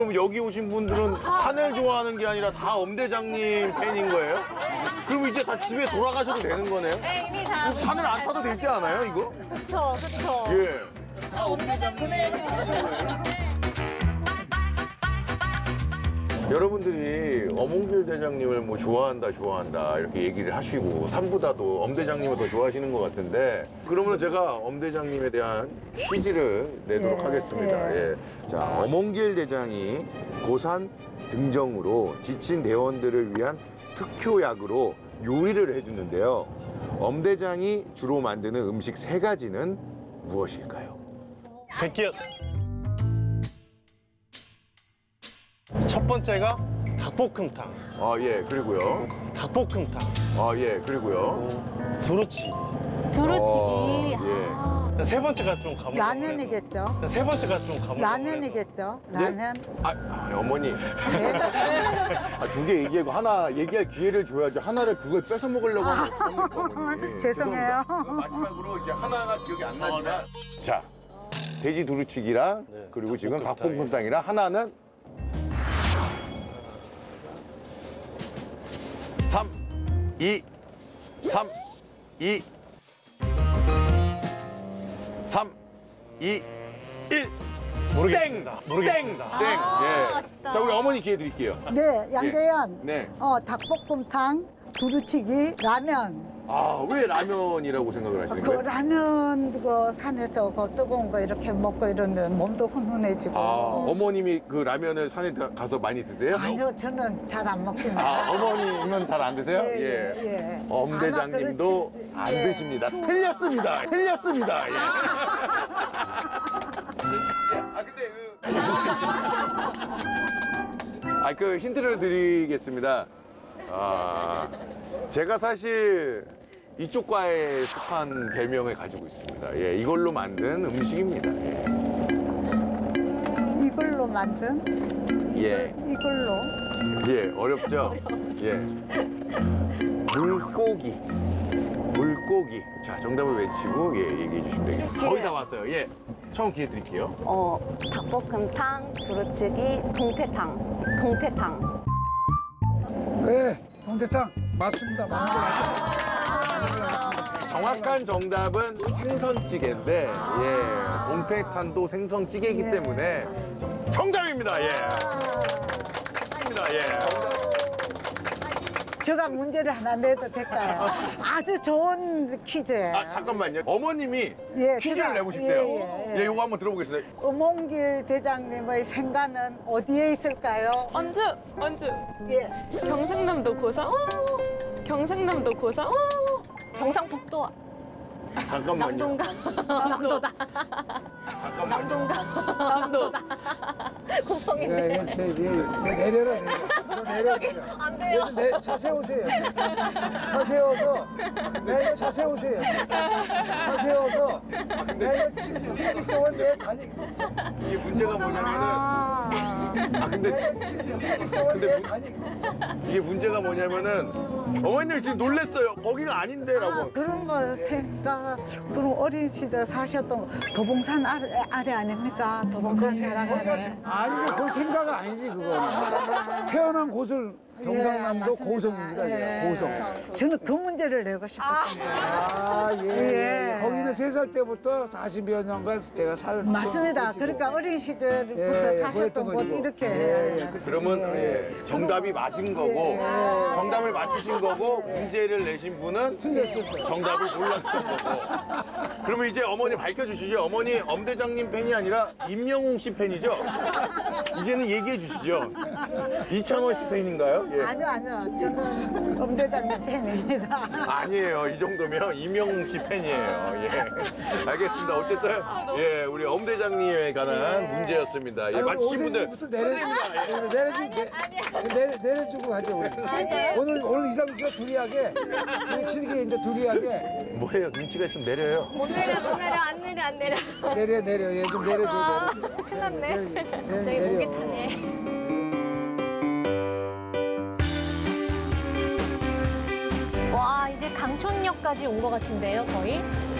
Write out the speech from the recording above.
그럼 여기 오신 분들은 산을 좋아하는 게 아니라 다 엄대장님 팬인 거예요? 그럼 이제 다 집에 돌아가셔도 되는 거네요? 네, 이미 다. 산을 안 타도 되지 않아요, 이거? 그쵸, 그쵸. 예. 다 엄대장님. 여러분들이 어몽길 대장님을 뭐 좋아한다 이렇게 얘기를 하시고 산보다도 엄대장님을 더 좋아하시는 것 같은데, 그러면 제가 엄대장님에 대한 퀴즈를 내도록 하겠습니다. 예. 자, 어몽길 대장이 고산 등정으로 지친 대원들을 위한 특효약으로 요리를 해주는데요. 엄대장이 주로 만드는 음식 3가지는 무엇일까요? 제끼. 첫 번째가 닭볶음탕. 아, 예, 그리고요. 닭볶음탕. 아, 예, 그리고요. 두루치기. 두루치기. 예. 세 번째가 좀 감흥. 라면이겠죠. 세 번째가 좀 감흥. 라면이겠죠. 라면. 어머니. 네. 두 개 얘기하고 하나 얘기할 기회를 줘야지. 하나를 그걸 뺏어 먹으려고 하는 겁니까, 어머니? 죄송해요. 마지막으로 이제 하나가 기억이 안 나지만. 자, 돼지 두루치기랑 네, 그리고 지금 닭볶음탕이랑. 닭볶음탕이랑 하나는 3, 2, 3, 2, 3, 2, 1. 모르겠습니다. 모르겠습니다. 땡. 예. 아쉽다. 자, 우리 어머니 기회 드릴게요. 네, 양대현. 네. 닭볶음탕, 두루치기, 라면. 아, 왜 라면이라고 생각을 하시는 그 거예요? 라면 그 산에서 그 뜨거운 거 이렇게 먹고 이러면 몸도 훈훈해지고. 어머님이 그 라면을 산에 가서 많이 드세요? 아니요, 저는 잘 안 먹습니다. 아, 어머님은 잘 안 드세요? 예. 엄대장님도 아마 안 그렇지. 드십니다. 틀렸습니다. 틀렸습니다. 예. 아, 근데 그 힌트를 드리겠습니다. 제가 사실 이쪽 과에 속한 별명을 가지고 있습니다. 예, 이걸로 만든 음식입니다. 이걸로 만든? 예. 이걸로. 예, 어렵죠? 예. 물고기. 물고기. 자, 정답을 외치고, 예, 얘기해 주시면 되겠습니다. 거의 다 왔어요. 예. 처음 기회 드릴게요. 닭볶음탕, 두루치기, 동태탕. 네, 동태탕 맞습니다. 맞는 거 맞죠? 정확한 정답은 생선찌개인데, 예. 동태탄도 생선찌개이기 때문에 정답입니다. 예. 정답입니다. 예. 제가 문제를 하나 내도 될까요? 아주 좋은 퀴즈예요. 아, 잠깐만요. 어머님이 예, 퀴즈를 제가- 내고 싶대요. 예. 예, 요거 한번 들어보겠습니다. 어몽길 대장님의 생가는 어디에 있을까요? 언주. 예. 경상남도 고성. 경상남도 고성. 경상북도. 잠깐만요. 남도다. 잠깐만요. 남도. 고성인데. 내려라. 너 내려. 안 돼요. 차 세우세요. 차 세워서. 네, 이거 차 세우세요. 차 세워서. 네, 이거 7기 동안 내 다니. 이게 문제가 뭐냐면은, 근데 7기 동안 내 다니. 이게 문제가 뭐냐면은, 어머님이 지금 놀랬어요. 거기가 아닌데라고. 그런 거 생각, 그런 어린 시절 사셨던 도봉산 아래 아닙니까? 도봉산 자라가네. 아니, 그거 생각 아니지, 그거. 태어난 곳을 경상남도 맞습니다. 고성입니다. 예. 고성. 저는 그 문제를 내고 싶었는데. 예. 예. 거기는 3살 때부터 40여 년간 제가 맞습니다. 곳이고. 그러니까 어린 시절부터 예, 예, 사셨던 그랬던 곳 거죠. 이렇게. 예, 예. 그러면 예, 정답이 맞은 거고, 정답을 맞추신 거고, 문제를 내신 분은 틀렸었어요. 정답을 몰랐던 거고. 그러면 이제 어머니 밝혀주시죠. 어머니 엄대장님 팬이 아니라 임영웅 씨 팬이죠? 이제는 얘기해 주시죠. 이창원 씨 팬인가요? 예. 아니요. 저는 엄대장님 팬입니다. 아니에요. 이 정도면 임영웅 씨 팬이에요. 예. 알겠습니다. 어쨌든 예, 우리 엄대장님에 관한 문제였습니다. 예, 맞추신 분들 부터 내려주고 하죠. 우리. 오늘 이상수 씨가 두리하게, 우리 칠기 이제 두리하게 뭐예요? 눈치가 있으면 내려요. 못 내려. 안 내려. 내려. 얘 좀 내려줘. 큰일 났네. 내려. 저기 목이 타네. 와, 이제 강촌역까지 온 것 같은데요, 거의?